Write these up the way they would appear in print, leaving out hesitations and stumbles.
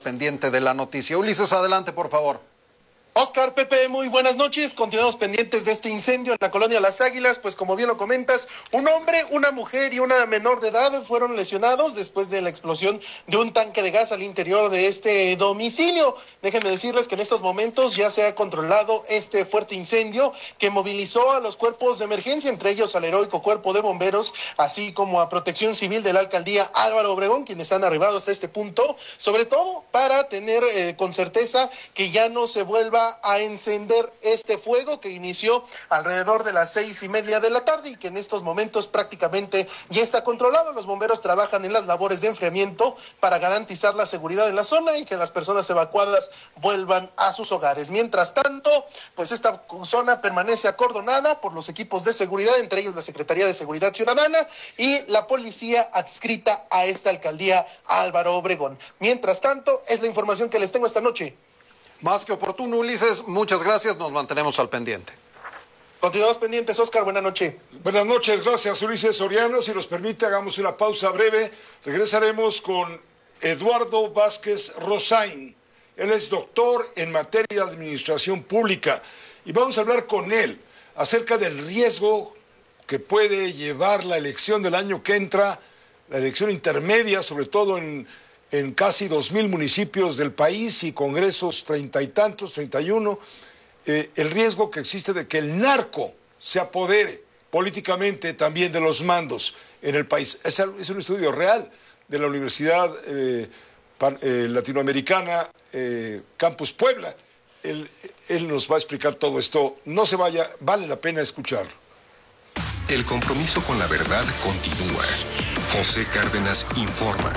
pendiente de la noticia. Ulises, adelante, por favor. Oscar, Pepe, muy buenas noches. Continuamos pendientes de este incendio en la colonia Las Águilas. Pues como bien lo comentas, un hombre, una mujer y una menor de edad fueron lesionados después de la explosión de un tanque de gas al interior de este domicilio. Déjenme decirles que en estos momentos ya se ha controlado este fuerte incendio que movilizó a los cuerpos de emergencia, entre ellos al heroico Cuerpo de Bomberos, así como a Protección Civil de la Alcaldía Álvaro Obregón, quienes han arribado hasta este punto, sobre todo para tener con certeza que ya no se vuelva a encender este fuego que inició alrededor de las 6:30 de la tarde y que en estos momentos prácticamente ya está controlado. Los bomberos trabajan en las labores de enfriamiento para garantizar la seguridad en la zona y que las personas evacuadas vuelvan a sus hogares. Mientras tanto, pues esta zona permanece acordonada por los equipos de seguridad, entre ellos la Secretaría de Seguridad Ciudadana y la policía adscrita a esta alcaldía Álvaro Obregón. Mientras tanto, es la información que les tengo esta noche. Más que oportuno, Ulises, muchas gracias, nos mantenemos al pendiente. Continuamos pendientes, Oscar, buenas noches. Buenas noches, gracias Ulises Soriano. Si nos permite, hagamos una pausa breve. Regresaremos con Eduardo Vázquez Rosain. Él es doctor en materia de administración pública y vamos a hablar con él acerca del riesgo que puede llevar la elección del año que entra, la elección intermedia, sobre todo en casi 2,000 municipios del país y congresos 30 y tantos, 31, el riesgo que existe de que el narco se apodere políticamente también de los mandos en el país. Es un estudio real de la Universidad Latinoamericana Campus Puebla. Él nos va a explicar todo esto. No se vaya, vale la pena escucharlo. El compromiso con la verdad continúa. José Cárdenas informa.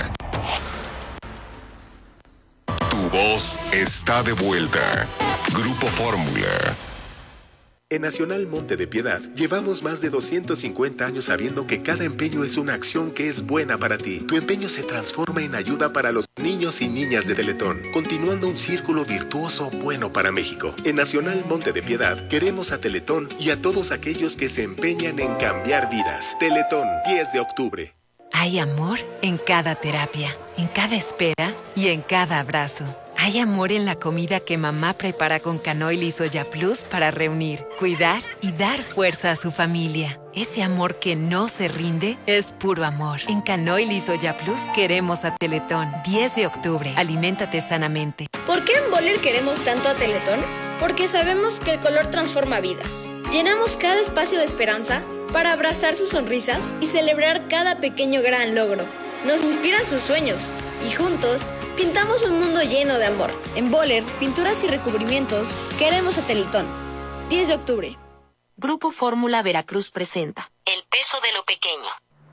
Tu voz está de vuelta. Grupo Fórmula. En Nacional Monte de Piedad, llevamos más de 250 años sabiendo que cada empeño es una acción que es buena para ti. Tu empeño se transforma en ayuda para los niños y niñas de Teletón, continuando un círculo virtuoso bueno para México. En Nacional Monte de Piedad, queremos a Teletón y a todos aquellos que se empeñan en cambiar vidas. Teletón, 10 de octubre. Hay amor en cada terapia, en cada espera y en cada abrazo. Hay amor en la comida que mamá prepara con Canoil y Soya Plus para reunir, cuidar y dar fuerza a su familia. Ese amor que no se rinde es puro amor. En Canoil y Soya Plus queremos a Teletón. 10 de octubre. Aliméntate sanamente. ¿Por qué en Boller queremos tanto a Teletón? Porque sabemos que el color transforma vidas. Llenamos cada espacio de esperanza para abrazar sus sonrisas y celebrar cada pequeño gran logro. Nos inspiran sus sueños y juntos pintamos un mundo lleno de amor. En Boller, pinturas y recubrimientos, queremos a Teletón. 10 de octubre. Grupo Fórmula Veracruz presenta El peso de lo pequeño.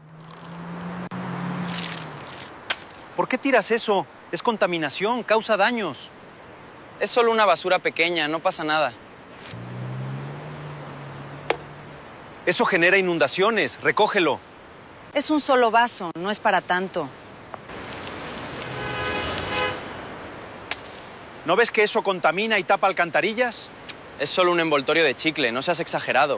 ¿Por qué tiras eso? Es contaminación, causa daños. Es solo una basura pequeña, no pasa nada. Eso genera inundaciones, recógelo. Es un solo vaso, no es para tanto. ¿No ves que eso contamina y tapa alcantarillas? Es solo un envoltorio de chicle, no seas exagerado.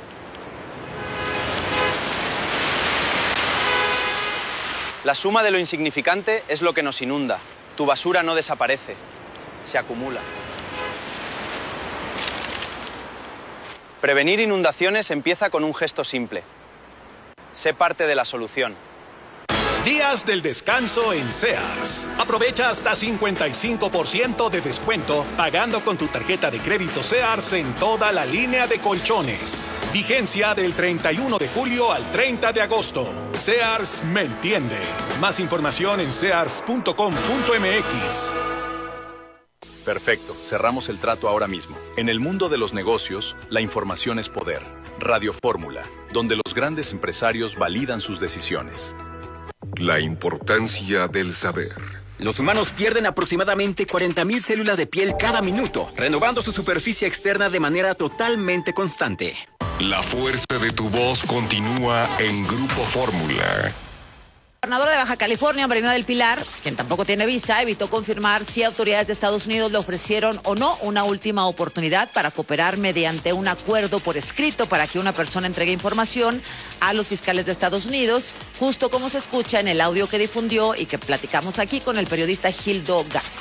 La suma de lo insignificante es lo que nos inunda. Tu basura no desaparece, se acumula. Prevenir inundaciones empieza con un gesto simple. Sé parte de la solución. Días del descanso en Sears. Aprovecha hasta 55% de descuento pagando con tu tarjeta de crédito Sears en toda la línea de colchones. Vigencia del 31 de julio al 30 de agosto. Sears me entiende. Más información en sears.com.mx. Perfecto, cerramos el trato ahora mismo. En el mundo de los negocios, la información es poder. Radio Fórmula, donde los grandes empresarios validan sus decisiones. La importancia del saber. Los humanos pierden aproximadamente 40,000 células de piel cada minuto, renovando su superficie externa de manera totalmente constante. La fuerza de tu voz continúa en Grupo Fórmula. El gobernador de Baja California, Marina del Pilar, quien tampoco tiene visa, evitó confirmar si autoridades de Estados Unidos le ofrecieron o no una última oportunidad para cooperar mediante un acuerdo por escrito para que una persona entregue información a los fiscales de Estados Unidos, justo como se escucha en el audio que difundió y que platicamos aquí con el periodista Gildo Gas.